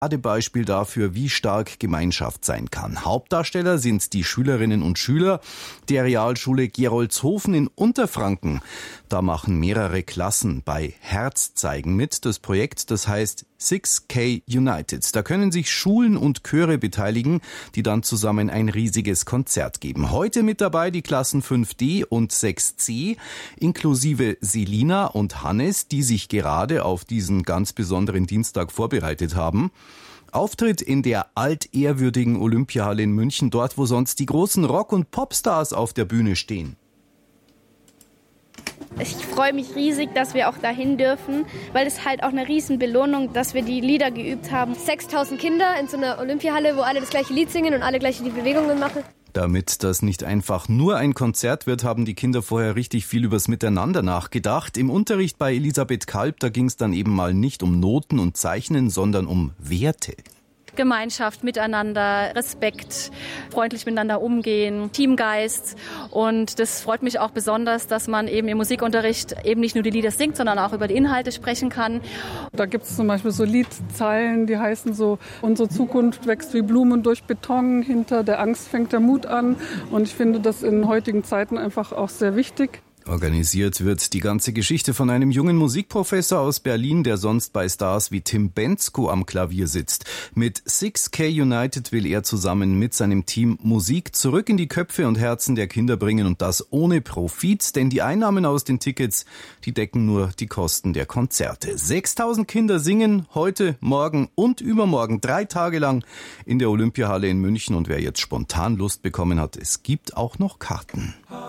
Beispiel dafür, wie stark Gemeinschaft sein kann. Hauptdarsteller sind die Schülerinnen und Schüler der Realschule Geroldshofen in Unterfranken. Da machen mehrere Klassen bei Herzzeigen mit. Das Projekt, das heißt 6K United. Da können sich Schulen und Chöre beteiligen, die dann zusammen ein riesiges Konzert geben. Heute mit dabei die Klassen 5D und 6C, inklusive Selina und Hannes, die sich gerade auf diesen ganz besonderen Dienstag vorbereitet haben. Auftritt in der altehrwürdigen Olympiahalle in München, dort wo sonst die großen Rock- und Popstars auf der Bühne stehen. Ich freue mich riesig, dass wir auch dahin dürfen, weil es halt auch eine riesen Belohnung, dass wir die Lieder geübt haben. 6.000 Kinder in so einer Olympiahalle, wo alle das gleiche Lied singen und alle gleich die Bewegungen machen. Damit das nicht einfach nur ein Konzert wird, haben die Kinder vorher richtig viel übers Miteinander nachgedacht. Im Unterricht bei Elisabeth Kalb, da ging es dann eben mal nicht um Noten und Zeichnen, sondern um Werte. Gemeinschaft, Miteinander, Respekt, freundlich miteinander umgehen, Teamgeist. Und das freut mich auch besonders, dass man eben im Musikunterricht eben nicht nur die Lieder singt, sondern auch über die Inhalte sprechen kann. Da gibt es zum Beispiel so Liedzeilen, die heißen so: Unsere Zukunft wächst wie Blumen durch Beton, hinter der Angst fängt der Mut an. Und ich finde das in heutigen Zeiten einfach auch sehr wichtig. Organisiert wird die ganze Geschichte von einem jungen Musikprofessor aus Berlin, der sonst bei Stars wie Tim Bendzko am Klavier sitzt. Mit 6K United will er zusammen mit seinem Team Musik zurück in die Köpfe und Herzen der Kinder bringen, und das ohne Profit, denn die Einnahmen aus den Tickets, die decken nur die Kosten der Konzerte. 6.000 Kinder singen heute, morgen und übermorgen 3 Tage lang in der Olympiahalle in München, und wer jetzt spontan Lust bekommen hat, es gibt auch noch Karten.